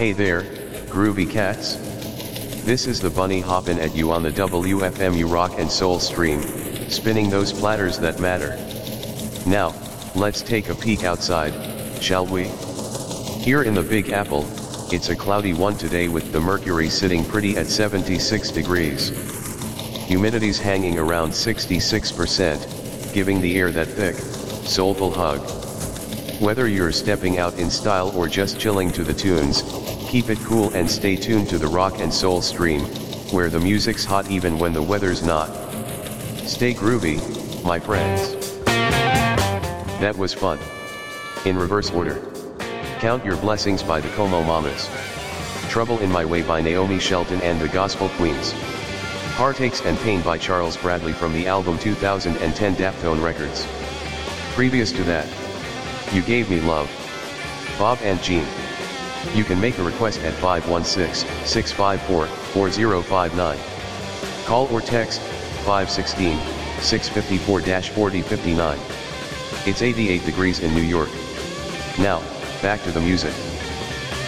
Hey there, groovy cats. This is the bunny hoppin' at you on the WFMU Rock and Soul stream, spinning those platters that matter. Now, let's take a peek outside, shall we? Here in the Big Apple, it's a cloudy one today with the mercury sitting pretty at 76 degrees. Humidity's hanging around 66%, giving the air that thick, soulful hug. Whether you're stepping out in style or just chilling to the tunes, keep it cool and stay tuned to the Rock and Soul stream, where the music's hot even when the weather's not. Stay groovy, my friends. That was fun. In reverse order. Count Your Blessings by the Como Mamas. Trouble in My Way by Naomi Shelton and the Gospel Queens. Heartaches and Pain by Charles Bradley from the album 2010 Daftone Records. Previous to that, You Gave Me Love. Bob and Jean. You can make a request at 516-654-4059. Call or text 516-654-4059. It's 88 degrees in New York. Now, back to the music.